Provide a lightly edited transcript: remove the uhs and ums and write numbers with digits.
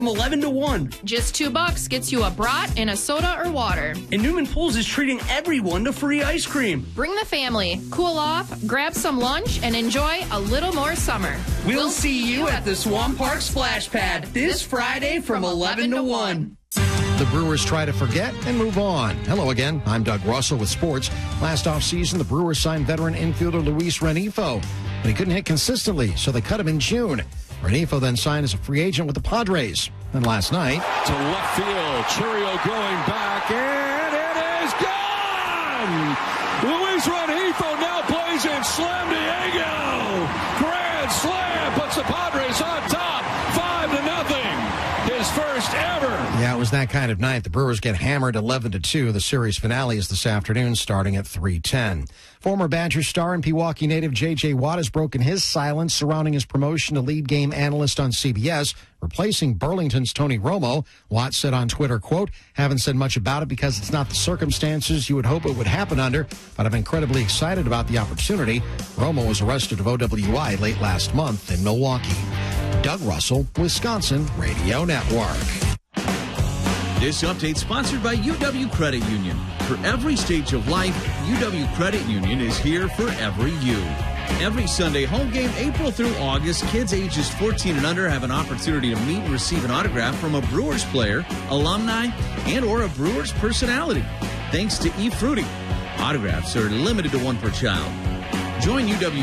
from 11 to 1. Just $2 gets you a brat and a soda or water. And Newman Pools is treating everyone to free ice cream. Bring the family, cool off, grab some lunch, and enjoy a little more summer. We'll see you at the Swamp Park Splash Pad this Friday from 11 to 1. The Brewers try to forget and move on. Hello again. I'm Doug Russell with sports. Last offseason, the Brewers signed veteran infielder Luis Renifo, but he couldn't hit consistently, so they cut him in June. Renifo then signed as a free agent with the Padres. And last night, to left field, Chourio going back, and it is gone! Luis Renifo now plays in Slam Diego. Grand slam puts the Padres on top, 5-0. His first ever. Yeah, it was that kind of night. The Brewers get hammered 11-2. The series finale is this afternoon starting at 3:10. Former Badger star and Pewaukee native J.J. Watt has broken his silence surrounding his promotion to lead game analyst on CBS, replacing Burlington's Tony Romo. Watt said on Twitter, quote, "Haven't said much about it because it's not the circumstances you would hope it would happen under, but I'm incredibly excited about the opportunity." Romo was arrested of OWI late last month in Milwaukee. Doug Russell, Wisconsin Radio Network. This update sponsored by UW Credit Union. For every stage of life, UW Credit Union is here for every you. Every Sunday home game, April through August, kids ages 14 and under have an opportunity to meet and receive an autograph from a Brewers player, alumni, and or a Brewers personality. Thanks to eFruity. Autographs are limited to one per child. Join UW